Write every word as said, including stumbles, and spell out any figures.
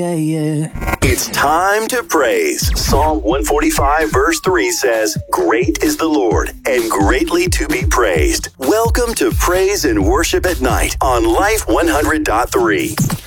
Yeah, yeah. It's time to praise. Psalm one forty-five verse three says, "Great is the Lord, and greatly to be praised." Welcome to Praise and Worship at Night on Life one hundred point three.